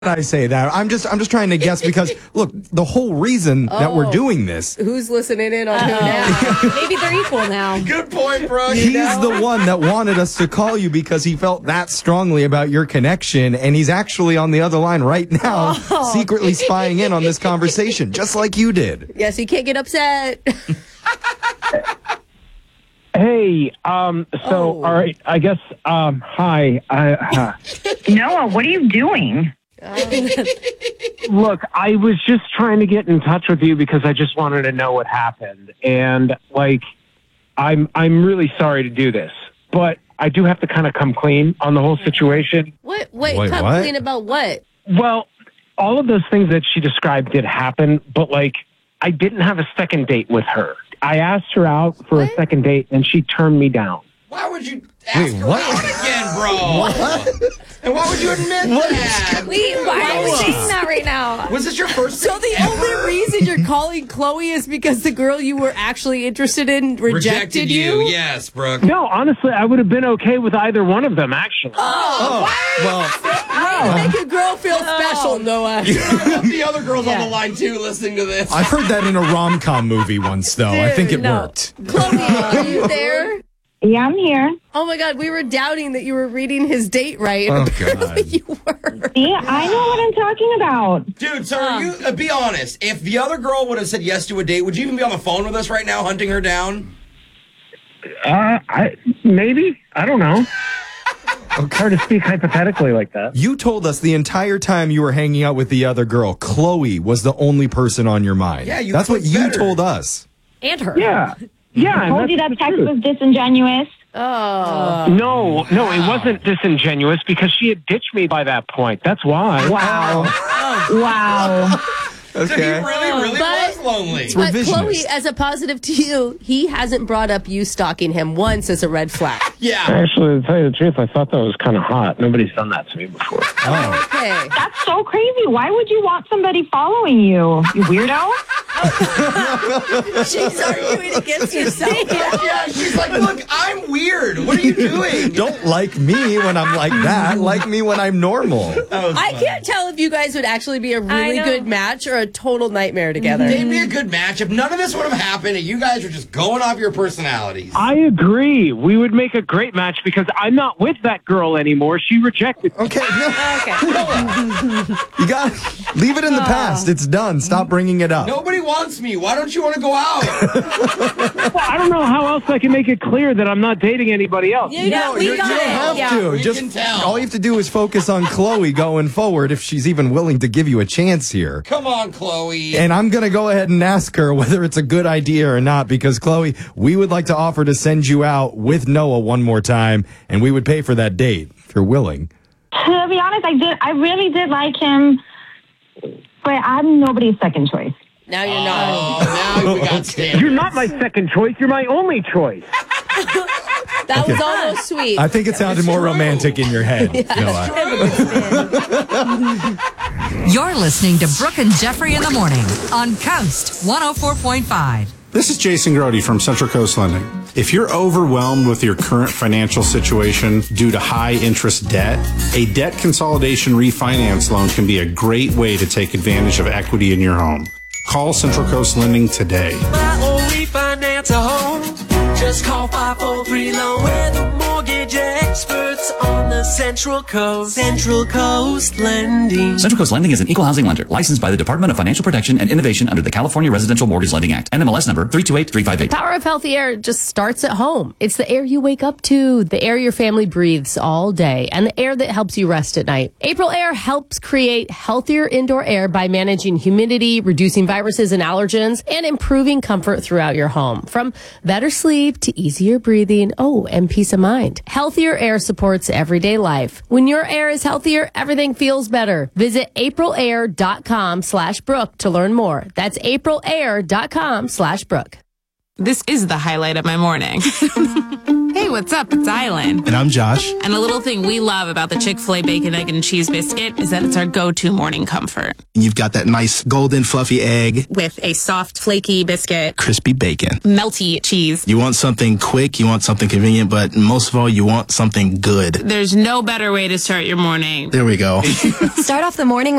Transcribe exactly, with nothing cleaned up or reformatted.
I say that. I'm just I'm just trying to guess because, look, the whole reason oh, that we're doing this. Who's listening in on who now? Maybe they're equal now. Good point, bro. He's know? the one that wanted us to call you because he felt that strongly about your connection, and he's actually on the other line right now, oh. secretly spying in on this conversation, just like you did. Yes, he can't get upset. Hey, um, so, oh. all right, I guess, um, hi. I, uh, Noah, what are you doing? Look, I was just trying to get in touch with you because I just wanted to know what happened. And, like, I'm I'm really sorry to do this, but I do have to kind of come clean on the whole situation. What? Wait, Wait come what? clean about what? Well, all of those things that she described did happen, but, like, I didn't have a second date with her. I asked her out for what? a second date, and she turned me down. Why would you ask Wait, her what? out again, bro? What? And why would you admit What? that? Wait, why are we saying that right now? Was this your first So the ever? only reason you're calling Chloe is because the girl you were actually interested in rejected, Rejected you? Yes, Brooke. No, honestly, I would have been okay with either one of them, actually. Oh, Well, way to make a girl feel special, Noah. I hope the other girls on the line, too, listening to this. I've heard that in a rom-com movie once, though. I think it no. worked. Chloe, are you there? Yeah, I'm here. Oh my God, we were doubting that you were reading his date right. Oh, Apparently God. you were. Yeah, I know what I'm talking about. Dude, so are you, uh, be honest, if the other girl would have said yes to a date, would you even be on the phone with us right now hunting her down? Uh, I maybe. I don't know. It's hard to speak hypothetically like that. You told us the entire time you were hanging out with the other girl, Chloe was the only person on your mind. Yeah, you That's what clicked you better. told us. And her. Yeah. Yeah. I and told you that's that the text truth. was disingenuous. Oh. No, no, it wasn't disingenuous because she had ditched me by that point. That's why. Wow. Wow. So he Okay. really, really But- was lonely. It's But revisionist. Chloe, as a positive to you, he hasn't brought up you stalking him once as a red flag. Yeah. Actually, to tell you the truth, I thought that was kind of hot. Nobody's done that to me before. Oh. Okay. That's so crazy. Why would you want somebody following you, you weirdo? She's arguing against herself. Yeah, she's like, look, I'm weird. What are you doing? Don't like me when I'm like that. Like me when I'm normal. I can't tell if you guys would actually be a really know. good match or a total nightmare together. They'd be a good match if none of this would have happened and you guys were just going off your personalities. I agree. We would make a great match because I'm not with that girl anymore. She rejected me. Okay, no, Okay. you got leave it in the past. It's done. Stop bringing it up. Nobody wants me. Why don't you want to go out? Well, I don't know how else I can make it clear that I'm not dating anybody else. You know, we you, got you don't it. have Yeah. to. We Just can tell. all you have to do is focus on Chloe going forward if she's even willing to give you a chance here. Come on, Chloe. And I'm going to go ahead and ask her whether it's a good idea or not because, Chloe, we would like to offer to send you out with Noah one more time, and we would pay for that date if you're willing. To be honest, I did. I really did like him, but I'm nobody's second choice. now you're not. Oh, now we got standards. You're not my second choice. You're my only choice. That was almost sweet. I think it sounded more romantic in your head, Noah. You're listening to Brooke and Jeffrey in the morning on Coast one oh four point five. This is Jason Grody from Central Coast Lending. If you're overwhelmed with your current financial situation due to high interest debt, a debt consolidation refinance loan can be a great way to take advantage of equity in your home. Call Central Coast Lending today. Refinance a home. Just call five four three loan. We're the mortgage experts on the Central Coast. Central Coast Lending. Central Coast Lending is an equal housing lender licensed by the Department of Financial Protection and Innovation under the California Residential Mortgage Lending Act. N M L S number three two eight three five eight. Power of healthy air just starts at home. It's the air you wake up to, the air your family breathes all day, and the air that helps you rest at night. April Air helps create healthier indoor air by managing humidity, reducing viruses and allergens, and improving comfort throughout your home. From better sleep to easier breathing, oh, and peace of mind. Healthier air supports everyday life. When your air is healthier, everything feels better. Visit aprilair.com slash Brooke to learn more. That's aprilair.com slash Brooke. This is the highlight of my morning. Hey, what's up? It's Island. And I'm Josh. And a little thing we love about the Chick-fil-A Bacon, Egg, and Cheese Biscuit is that it's our go-to morning comfort. You've got that nice golden fluffy egg. With a soft, flaky biscuit. Crispy bacon. Melty cheese. You want something quick, you want something convenient, but most of all, you want something good. There's no better way to start your morning. There we go. Start off the morning